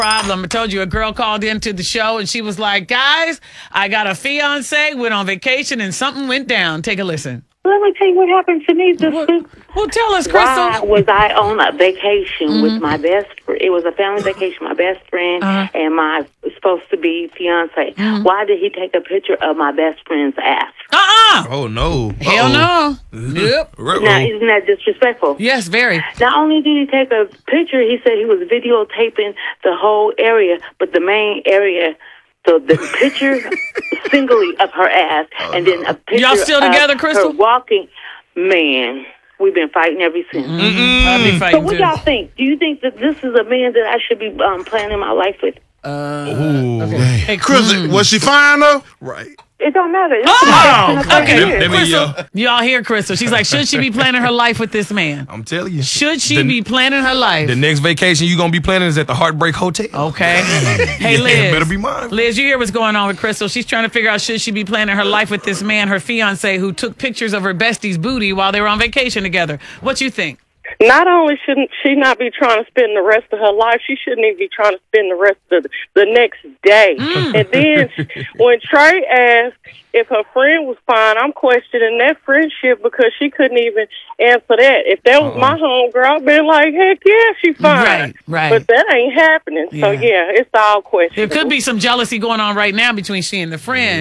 problem. I told you a girl called into the show and she was like, guys, I got a fiance, went on vacation, and something went down. Take a listen. Let me tell you what happened to me this week. Well, tell us, Why Crystal. was I on a vacation with my best friend? It was a family vacation, my best friend and my supposed-to-be fiance. Why did he take a picture of my best friend's ass? Oh, no. Hell no. Yep. Now, isn't that disrespectful? Yes, very. Not only did he take a picture, he said he was videotaping the whole area, but the main area, so the picture singly of her ass, and then a picture Y'all still together, of Crystal? her walking. Man, we've been fighting ever since. I'll be So fighting what too. y'all think? Do you think that this is a man that I should be planning my life with? Okay. Hey, Chris, was she fine, though? Right. It don't matter. Crystal, y'all hear Crystal. She's like, should she be planning her life with this man? I'm telling you. Should she be planning her life? The next vacation you going to be planning is at the Heartbreak Hotel. Okay. Hey, Yeah, Liz. better be mine. Liz, you hear what's going on with Crystal. She's trying to figure out should she be planning her life with this man, her fiance, who took pictures of her bestie's booty while they were on vacation together. What you think? Not only shouldn't she not be trying to spend the rest of her life, she shouldn't even be trying to spend the rest of the next day. And then when Trey asked if her friend was fine, I'm questioning that friendship because she couldn't even answer that. If that was my homegirl, I'd been like, heck yeah, she fine. Right. But that ain't happening. So, yeah, it's all questionable. There could be some jealousy going on right now between she and the friend.